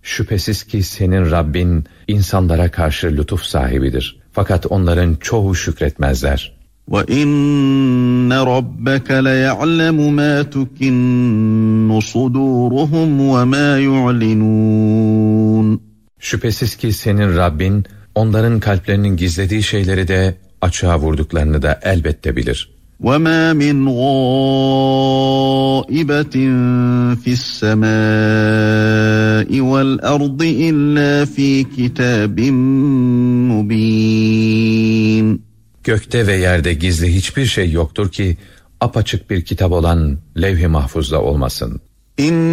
Şüphesiz ki senin Rabbin insanlara karşı lütuf sahibidir. Fakat onların çoğu şükretmezler. وَإِنَّ رَبَّكَ لَيَعْلَمُ مَا تُكِنُّ صُدُورُهُمْ وَمَا يُعْلِنُونَ Şüphesiz ki senin Rabbin onların kalplerinin gizlediği şeyleri de açığa vurduklarını da elbette bilir. وَمَا مِنْ غَائِبَةٍ فِي السَّمَاءِ وَالْأَرْضِ إِلَّا فِي كِتَابٍ مُبِينٍ Gökte ve yerde gizli hiçbir şey yoktur ki apaçık bir kitap olan Levh-i Mahfuz'da olmasın.